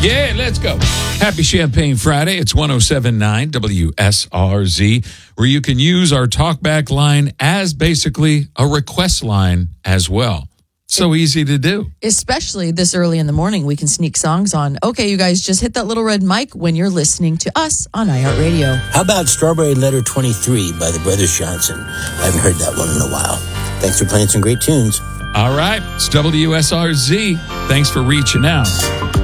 Yeah, let's go. Happy Champagne Friday. It's 107.9 WSRZ, where you can use our talkback line as basically a request line as well. So easy to do. Especially this early in the morning, we can sneak songs on. Okay, you guys, just hit that little red mic when you're listening to us on iHeartRadio. How about Strawberry Letter 23 by the Brothers Johnson? I haven't heard that one in a while. Thanks for playing some great tunes. All right, it's WSRZ. Thanks for reaching out.